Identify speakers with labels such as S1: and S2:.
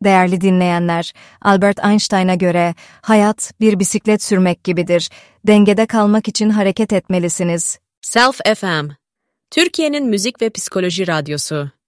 S1: Değerli dinleyenler, Albert Einstein'a göre hayat bir bisiklet sürmek gibidir. Dengede kalmak için hareket etmelisiniz.
S2: Self FM, Türkiye'nin müzik ve psikoloji radyosu.